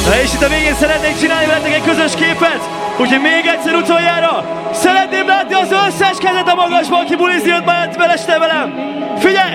És itt a végén szeretnék csinálni veletek egy közös képet, úgyhogy még egyszer utoljára szeretném látni az összes kezet a magasban, aki bulizni jött ma este velem. Figyelj!